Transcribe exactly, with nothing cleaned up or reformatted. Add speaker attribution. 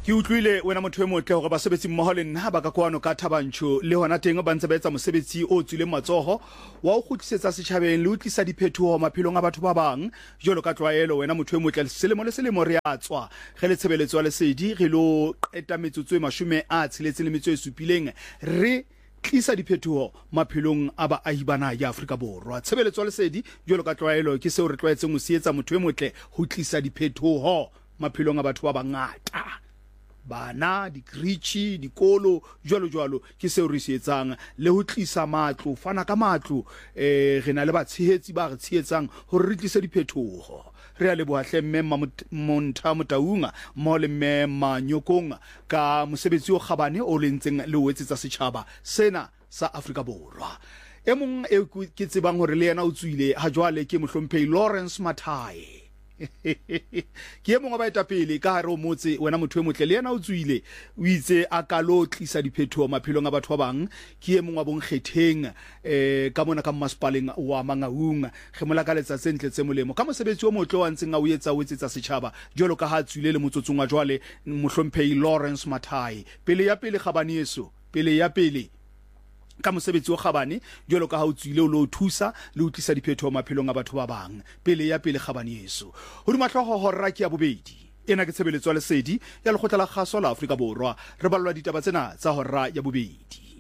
Speaker 1: Ke utlwile wena motho e motle hore basebetsi mmoho le nna ba ka kwano ka Thabantsho le hona teng ba ntse ba etsa mosebetsi o tswileng matsoho wa o gutlisetsa setjhabeng le utlisa diphetoho maphelong a batho ba bang jolo ka tlwaelo wena motho e motle selemo le selemo re a tswa ge le tshebeletso le sedi re lo qeta metsotso e mashome a tshiletse le metso e supileng re tlisa diphetoho maphelong a baahi bana ya Afrika Borwa. Tshebeletso le sedi jolo ka tlwaelo ke seo re tlwaetseng ho sietsa motho e motle ho tlisa diphetoho maphelong a batho ba bangata. Bana, dikritshi, dikolo, jwalo jwalo ke seo re sietsang le ho tlisa matlo, fana ka matlo eh re na le batshehetsi ba re tshehetsang hore re tlise diphetoho. Re a leboha hle mme Montha Motaunga mo le mme Manyokong ka mosebetsi o kgabane o lentseng le ho etsetsa setjhaba sena sa Afrika Borwa. E mong e ke tsebang hore le yena o tswile ha jwale ke mohlomphehi Lawrence Mathai. Ke e mong wa baetapele ka hare o motse wena motho e motle le yena o tswile o itse a ka lo tlisa diphetoho maphelong a batho ba bang ke e mong wa bonkgetheng eh ka mona ka masepaleng wa Mangaung ge mola ka letsa sentle tse molemo ka mosebetsi o motle wa ntseng a o etsa o etsetsa setjhaba jolo ka ha tswile le motsotsong wa jwale mohlomphehi Lawrence Mathai pele ya pele kgabane yeso pele ya pele ka mosebetsi o kgabane jolo ka ha o tswile o lo thusa le o tlisa diphetoho maphelong a batho ba bang pele ya pele kgabane yeso ho di matlhogo horra ke ya bobedi ena ke tshebeletso le sedi ya lekgotla la kgaso la Afrika Borwa re ballwa ditaba tsena tsa horra ya bobedi.